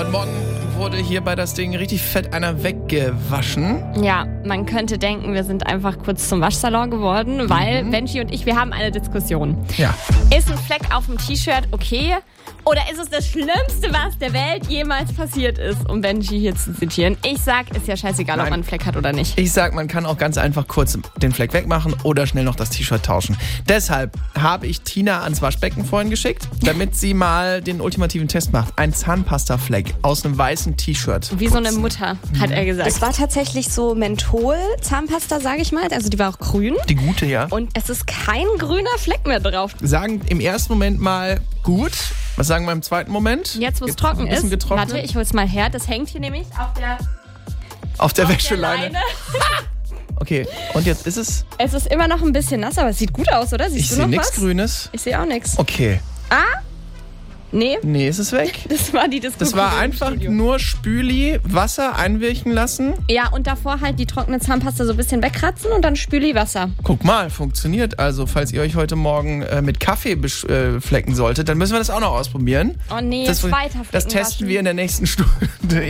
Heute Morgen wurde hier bei das Ding richtig fett einer weggewaschen. Ja, man könnte denken, wir sind einfach kurz zum Waschsalon geworden, weil Benji und ich, wir haben eine Diskussion. Ja. Ist ein Fleck auf dem T-Shirt okay? Oder ist es das Schlimmste, was der Welt jemals passiert ist, um Benji hier zu zitieren? Ich sag, ist ja scheißegal, ob man einen Fleck hat oder nicht. Ich sag, man kann auch ganz einfach kurz den Fleck wegmachen oder schnell noch das T-Shirt tauschen. Deshalb habe ich Tina ans Waschbecken vorhin geschickt, damit sie mal den ultimativen Test macht. Ein Zahnpasta-Fleck aus einem weißen T-Shirt. Wie so eine Mutter, hat er gesagt. Es war tatsächlich so Menthol-Zahnpasta, sage ich mal. Also die war auch grün. Die gute, ja. Und es ist kein grüner Fleck mehr drauf. Sagen im ersten Moment mal gut. Was sagen wir im zweiten Moment? Jetzt, wo es trocken ist. Getrocknet. Warte, ich hol's mal her. Das hängt hier nämlich auf der auf Wäscheleine. der Leine. Okay, und jetzt ist es... Es ist immer noch ein bisschen nass, aber es sieht gut aus, oder? Siehst Ich du sehe noch nichts was? Grünes. Ich sehe auch nichts. Okay. Nee, Nee, ist es weg? das war die Diskussion. Das war einfach nur Spüli, Wasser einwirken lassen. Ja, und davor halt die trockene Zahnpasta so ein bisschen wegkratzen und dann Spüli Wasser. Guck mal, funktioniert. Also, falls ihr euch heute Morgen mit Kaffee flecken solltet, dann müssen wir das auch noch ausprobieren. Oh nee, Das weiter testen wir in der nächsten Stunde.